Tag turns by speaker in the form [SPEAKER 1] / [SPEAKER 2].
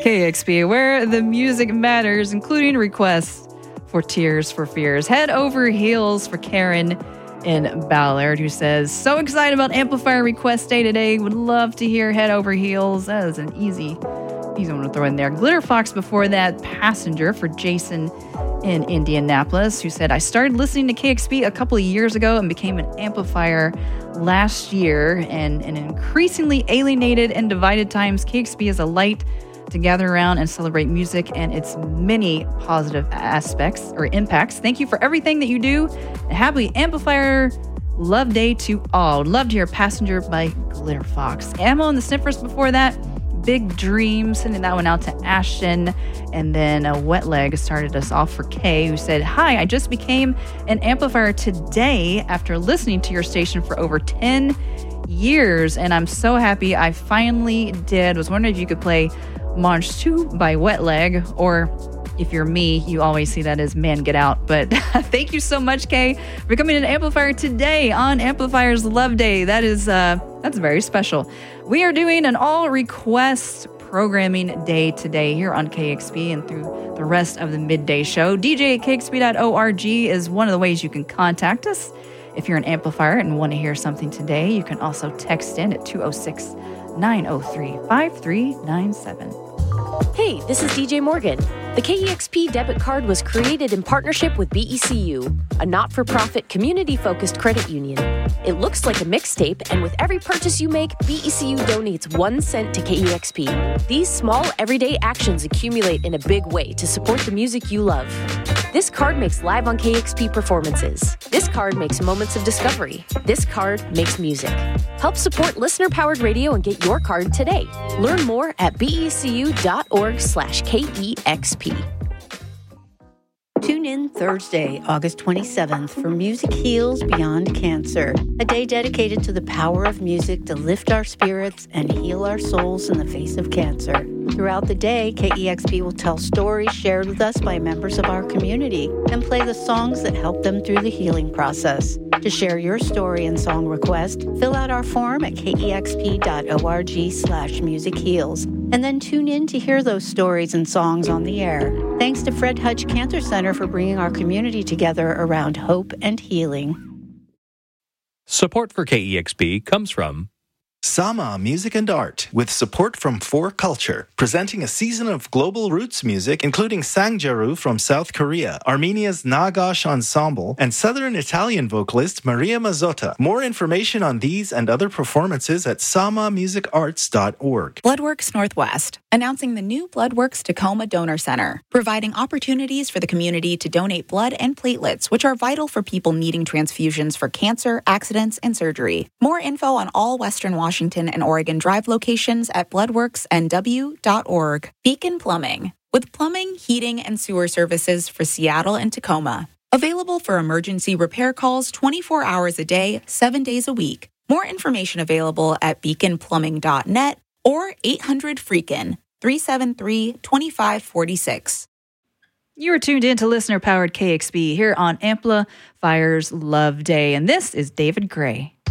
[SPEAKER 1] KEXP, where the music matters, including requests for Tears for Fears. Head over heels for Karen in Ballard, who says, so excited about Amplifier Request Day today. Would love to hear Head Over Heels. That is an easy one to throw in there. Glitter Fox before that, Passenger for Jason in Indianapolis, who said, I started listening to KEXP a couple of years ago and became an amplifier last year. And in increasingly alienated and divided times, KEXP is a light to gather around and celebrate music and its many positive aspects or impacts. Thank you for everything that you do. And happy Amplifier Love Day to all. Love to hear Passenger by Glitter Fox. Ammo and the Sniffers before that. Big Dream, sending that one out to Ashton. And then Wet Leg started us off for Kay, who said, hi, I just became an amplifier today after listening to your station for over 10 years. And I'm so happy I finally did. Was wondering if you could play March 2 by Wet Leg, or if you're me, you always see that as Man Get Out. But thank you so much, Kay, for becoming an amplifier today on Amplifiers Love Day. That's very special. We are doing an all request programming day today here on KEXP and through the rest of the midday show. DJ at KEXP.org is one of the ways you can contact us. If you're an amplifier and want to hear something today, you can also text in at 206-903-5397.
[SPEAKER 2] Hey, this is DJ Morgan. The KEXP debit card was created in partnership with BECU, a not-for-profit community-focused credit union. It looks like a mixtape, and with every purchase you make, BECU donates 1 cent to KEXP. These small, everyday actions accumulate in a big way to support the music you love. This card makes Live on KEXP performances. This card makes moments of discovery. This card makes music. Help support listener-powered radio and get your card today. Learn more at becu.org/KEXP.
[SPEAKER 3] Tune in Thursday, August 27th for Music Heals Beyond Cancer, a day dedicated to the power of music to lift our spirits and heal our souls in the face of cancer. Throughout the day, KEXP will tell stories shared with us by members of our community and play the songs that help them through the healing process. To share your story and song request, fill out our form at kexp.org/musicheals, and then tune in to hear those stories and songs on the air. Thanks to Fred Hutch Cancer Center for bringing our community together around hope and healing.
[SPEAKER 4] Support for KEXP comes from
[SPEAKER 5] Sama Music and Art, with support from 4Culture, presenting a season of global roots music, including Sangjaru from South Korea, Armenia's Nagash Ensemble, and Southern Italian vocalist Maria Mazzotta. More information on these and other performances at samamusicarts.org.
[SPEAKER 6] Bloodworks Northwest, announcing the new Bloodworks Tacoma Donor Center, providing opportunities for the community to donate blood and platelets, which are vital for people needing transfusions for cancer, accidents, and surgery. More info on all Western Washington and Oregon Drive locations at bloodworksnw.org. Beacon Plumbing, with plumbing, heating, and sewer services for Seattle and Tacoma. Available for emergency repair calls 24 hours a day, 7 days a week. More information available at beaconplumbing.net or 800-FREAKIN, 373-2546.
[SPEAKER 1] You are tuned in to listener-powered KEXP here on Amplifier's Love Day, and this is David Gray.